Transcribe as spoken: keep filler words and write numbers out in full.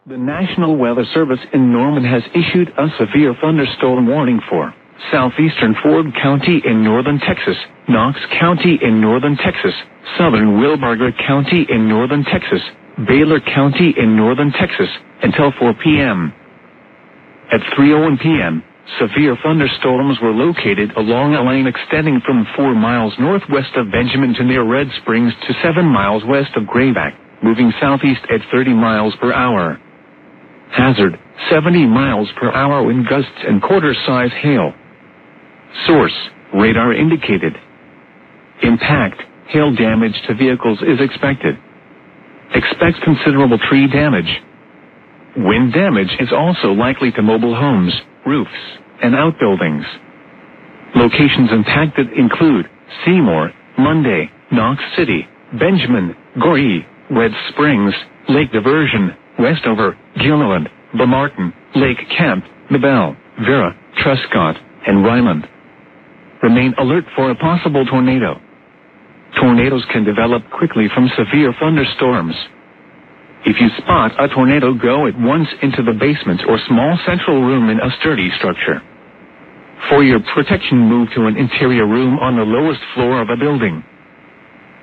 The National Weather Service in Norman has issued a severe thunderstorm warning for southeastern Ford County in northern Texas, Knox County in northern Texas, southern Wilbarger County in northern Texas, Baylor County in northern Texas, until four p m At three oh one p m, severe thunderstorms were located along a lane extending from four miles northwest of Benjamin to near Red Springs to seven miles west of Grayback, moving southeast at thirty miles per hour. Hazard, seventy miles per hour wind gusts and quarter-size hail. Source, radar indicated. Impact, hail damage to vehicles is expected. Expect considerable tree damage. Wind damage is also likely to mobile homes, roofs, and outbuildings. Locations impacted include Seymour, Monday, Knox City, Benjamin, Goree, Red Springs, Lake Diversion, Westover, Gilliland, Bremarton, Lake Camp, Mabel, Vera, Truscott, and Ryland. Remain alert for a possible tornado. Tornadoes can develop quickly from severe thunderstorms. If you spot a tornado, go at once into the basement or small central room in a sturdy structure. For your protection, move to an interior room on the lowest floor of a building.